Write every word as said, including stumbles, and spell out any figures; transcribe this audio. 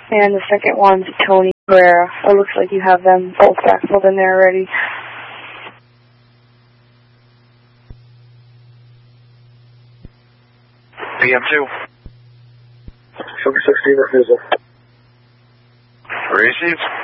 And the second one's Tony Herrera. It looks like you have them both backfilled in there already. P M two. seven sixteen refusal. Received.